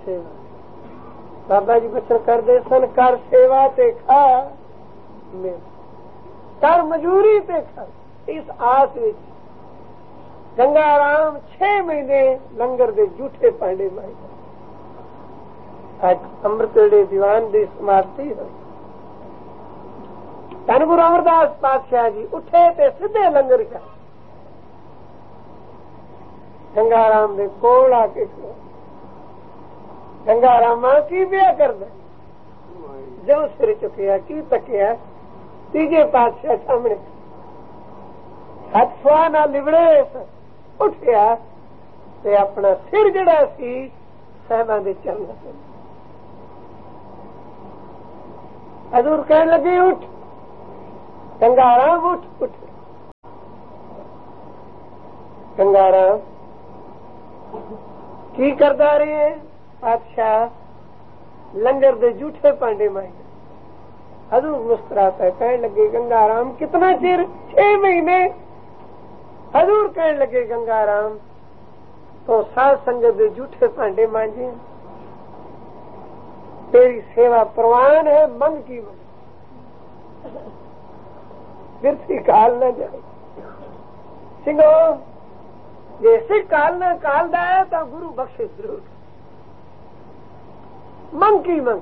सेवा। बाबा जी बचन करते सन, कर सेवा ते खा मेवा, कर मजूरी ते खा। इस आस विच गंगा राम 6 महीने लंगर दे झूठे पांडे माए। अज अमृतवेले दीवान की समाप्ति हुई। धन गुरु अमरदास पातशाह जी उठे ते सीधे लंगर च गंगा राम दे कोल आके खड़ो। गंगा रामा की बिया करदा, जो सिर चुकिया की तकिया, तीजे पातशाह सामने हथ सुआ ना लिबड़े उठिया ते अपना सिर जड़ा सी साहिबां दे चरणों ते। हजूर कहने लगे उठ गंगाराम, उठ उठ। गंगाराम की करदा रहे? पातशाह लंगर दे झूठे पांडे माए। हजूर मुस्कुराता है, कहने लगे गंगाराम कितना चिर? 6 महीने। हजूर कहने लगे गंगाराम तो साध संगत दे झूठे पांडे मांझे, तेरी सेवा प्रवान है, मंग की मंग, बिरथी काल न जाए। सिंगो जैसे काल न कालदा है तो गुरु बख्शे जरूर, मंग की मंग।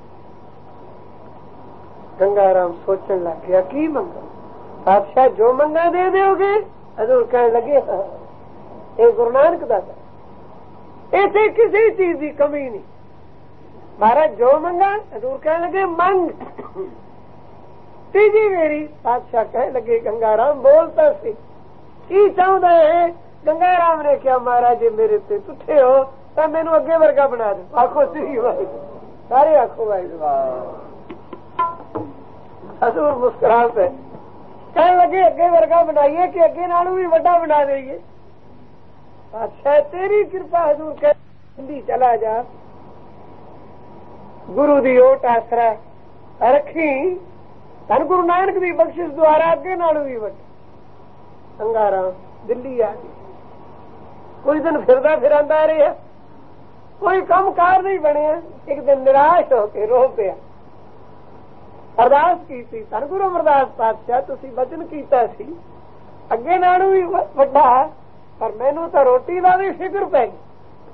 गंगाराम सोचने लग गया की मंगा? बादशाह जो मंगा दे दोगे? हजूर कहने लगे हाँ, ये गुरु नानक दादा, ऐसे किसी चीज की कमी नहीं। महाराज जो मंगा? हजूर कहने लगे मंग। तीजी मेरी बादशाह कहने लगे गंगाराम बोलता सी की चाहता है? गंगाराम ने क्या महाराज जी मेरे ते तुठे हो तो मैनू अगे वर्गा बना दो। आखो श्री वाहिगुरू, सारे आखो वाहिगुरू। हजूर मुस्कुरा पे कहने लगे अगे वर्गा बनाइए कि अगे नालों भी वड्डा बना देंगे। बादशाह तेरी कृपा। हजूर कह हिंदी चला जा, गुरु दी ओट आसरा रखी, धन गुरु नानक दी बख्शिश द्वारा अगे नालों भी वड्डा। गंगाराम दिल्ली आ गई। कोई दिन फिरदा फिरांदा रहा, कोई कम कार नहीं बने। एक दिन निराश होके रो पिया, अरदास की थी धन गुरु अमरदास पातशाह तुसी वचन कीता सी अगे नालों भी वड्डा, पर मैनू तो रोटी का भी फिक्र पै गई।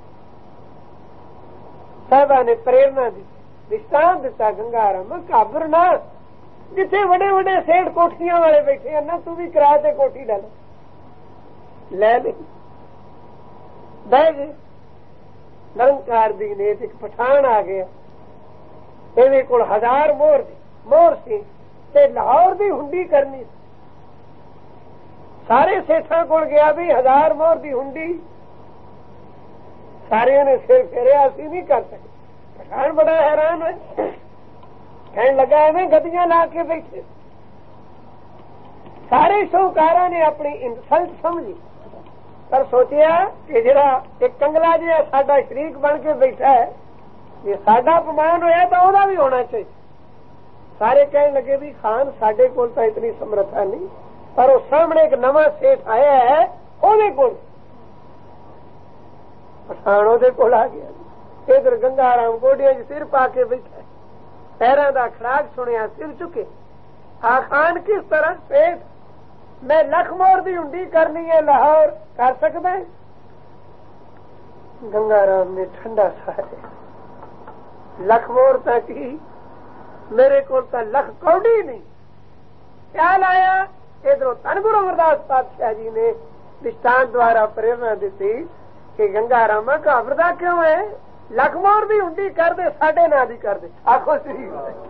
साहिबा ने प्रेरणा दी, दृष्टांत दिता गंगाराम घाबरना, जिथे बड़े बड़े सेठ कोठियां वाले बैठे हैं ना, तू भी किराए ते कोठी ले ली। बह गए। निरंकार दी ने एक पठान आ गया, ਇਹਦੇ ਕੋਲ 1000 मोहर सी ते लाहौर दी हुंडी करनी। सारे सेठा कोल गया भी 1000 मोहर दी हुंडी। सारे ने सिर फेरे, असी नहीं कर सके। पठान बड़ा हैरान है, कहने लगा एवं गद्दियां ला के बैठे। सारे शौकारा ने अपनी इंसल्ट समझी, पर सोचिया कि जरा एक कंगला जिहा साडा शरीक बन के बैठा है, जे साडा अपमान होया तो ओहदा भी होना चाहिए। सारे कहने लगे भी खान साडे कोल तो इतनी समर्था नहीं, पर उस सामने एक नवा सेठ आया है, ओहदे कोल। पठान ओहदे कोल आ गया। इधर गंगाराम गोडियां च सिर पा के बैठा, पैरों का खड़ाक सुनिया, सिर चुके। आ खान किस तरह? सेठ मैं लख मोहर की हुंडी करनी है, लाहौर कर सकता है? गंगाराम ने ठंडा सा लख मोहर तक ही, मेरे को तो लख कौड़ी नहीं। क्या लाया? इधरों धन गुरु अमरदास पातशाह जी ने दृष्टांत द्वारा प्रेरणा दी कि गंगारामा घबरदा क्यों है? लख मोहर भी हुंडी कर दे, साडे ना दी कर दे। आखो श्री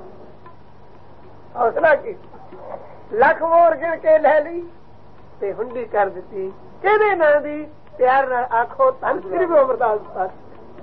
हौसला की। लख मोहर गिन के ले ली ते हुंडी कर दी। किहदे ना दी? प्यार नाल आखो धन श्री गुरु अमरदास पातशाह।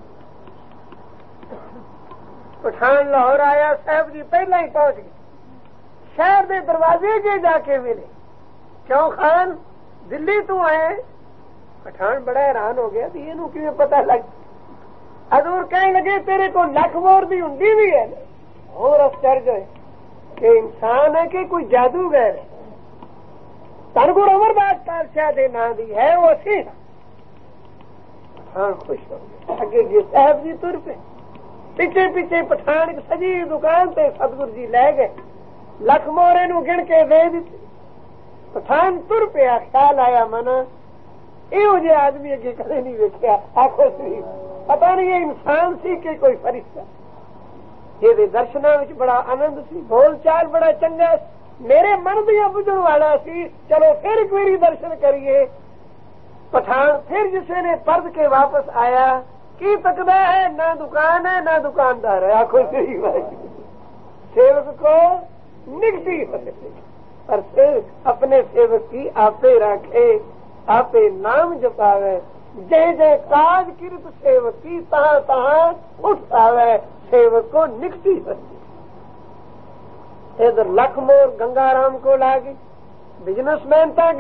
पठान लाहौर आया, साहब जी पहला ही पहुंच गए। शहर के दरवाजे के जाके मिले, क्यों खान दिल्ली तू आए? पठान बड़ा हैरान हो गया, इनू किवें पता लग? हजूर कहने लगे तेरे को लख मोहर की हुंडी भी है? और आश्चर्य गए कि इंसान है कि कोई जादूगर है। धन गुरु अमरदास पातशाह के नाम की है वो सी। پٹھان خوش ہو گئے اگے جی صاحب جی تر پہ پیچھے پیچھے پٹھان کی سجی دکان تے ستگور جی لے گئے لکھ مورے نو گن کے دے دیتے پٹھان تر پیا خیال آیا منا یہ جہ آدمی اگے کدے نہیں ویکھیا آخو سی پتا نہیں یہ انسان سی کہ کوئی فرشتہ یہ درشنا بڑا آنند سی بول چال بڑا چنگا میرے من دیا بجن والا سی چلو پھر ایک باری درشن کریے پٹھان پھر جسے نے پرد کے واپس آیا کی تکدا ہے نہ دکان ہے نہ دکاندار ہے آخو صحیح بات سیوک کو نکتی پر سیوک اپنے سیوک کی آپے رکھے آپے نام جپاوے جے جے کاج کرت سیوک کی تہاں تہاں اٹھ آوے سیوک کو نکتی ہوتی ادھر لکھ مور گنگا رام کو لاگی بزنس مین تک